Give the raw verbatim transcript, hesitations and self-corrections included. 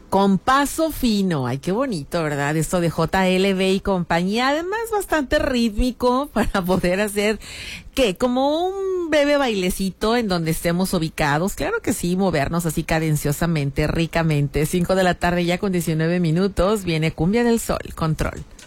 Con paso fino, ay, qué bonito, ¿verdad? Esto de J L B y compañía, además bastante rítmico para poder hacer, ¿qué? Como un breve bailecito en donde estemos ubicados, claro que sí, movernos así cadenciosamente, ricamente. Cinco de la tarde ya con diecinueve minutos, viene Cumbia del Sol, Control.